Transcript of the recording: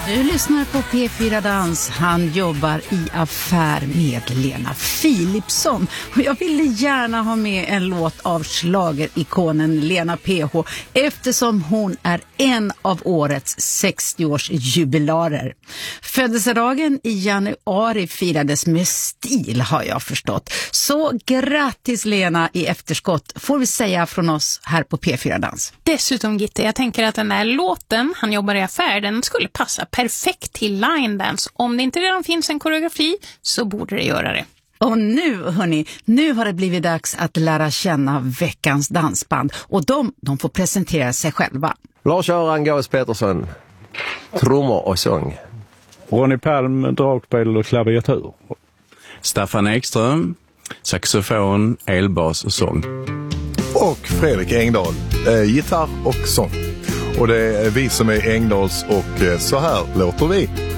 Du lyssnar på P4 Dans. Han jobbar i affär med Lena Philipsson. Och jag ville gärna ha med en låt av schlagerikonen Lena PH eftersom hon är en av årets 60-årsjubilarer. Födelsedagen i januari firades med stil, har jag förstått. Så grattis Lena i efterskott får vi säga från oss här på P4 Dans. Dessutom Gitte, jag tänker att den här låten, Han jobbar i affär, den skulle passa perfekt till line dance. Om det inte redan finns en koreografi så borde det göra det. Och nu hörni, nu har det blivit dags att lära känna veckans dansband. Och de får presentera sig själva. Lars-Göran Gås Petersson, trummor och sång. Ronny Palm, dragspel och klaviatur. Staffan Ekström, saxofon, elbas och sång. Och Fredrik Engdahl, gitarr och sång. Och det är vi som är Engdahls och så här låter vi.